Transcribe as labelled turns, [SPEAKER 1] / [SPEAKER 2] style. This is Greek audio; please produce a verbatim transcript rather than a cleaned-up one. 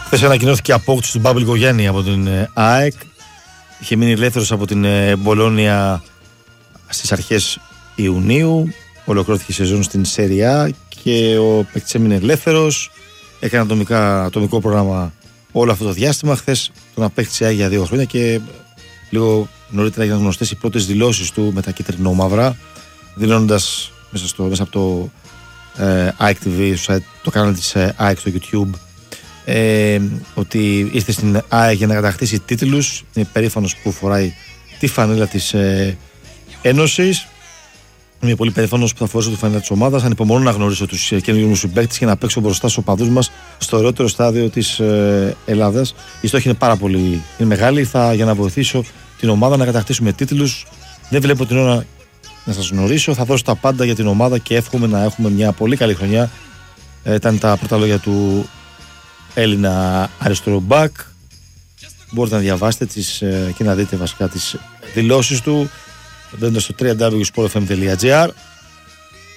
[SPEAKER 1] Χθες ανακοινώθηκε η απόκτηση του Μπάμπελ Γκογιάννη από την ΑΕΚ. Είχε μείνει ελεύθερος από την Μπολόνια στις αρχές Ιουνίου. Ολοκληρώθηκε η σεζόν στην Σέρια και ο παίκτης έμεινε ελεύθερος. Έκανε ατομικά, ατομικό πρόγραμμα όλο αυτό το διάστημα. Χθες τον απέκτησε ΑΕΚ για δύο χρόνια και λίγο νωρίτερα έγιναν γνωστές οι πρώτες δηλώσεις του με τα κίτρινο-μαύρα, δηλώνοντας μέσα, στο, μέσα από το ε, ΑΕΚ τι βι, το κανάλι της ε, ΑΕΚ στο YouTube, ε, ότι ήρθε στην ΑΕΚ για να κατακτήσει τίτλους. Είναι περήφανος που φοράει τη φανέλα της ε, Ένωσης. Είμαι πολύ περήφανος που θα φορέσω τη φανέλα της ομάδας. Ανυπομονώ να γνωρίσω τους καινούριους μου συμπαίκτες και να παίξω μπροστά στους οπαδούς μας στο ωραιότερο στάδιο της ε, Ελλάδας. Η στόχη είναι πάρα πολύ είναι μεγάλη. Θα, για να βοηθήσω την ομάδα να κατακτήσουμε τίτλους. Δεν βλέπω την ώρα να σας γνωρίσω. Θα δώσω τα πάντα για την ομάδα και εύχομαι να έχουμε μια πολύ καλή χρονιά. Ε, ήταν τα πρώτα λόγια του Έλληνα αριστερού μπακ. Μπορείτε να διαβάσετε τις, ε, και να δείτε βασικά τις δηλώσεις του μπαίνοντας στο double-u double-u double-u τελεία sport f m τελεία g r.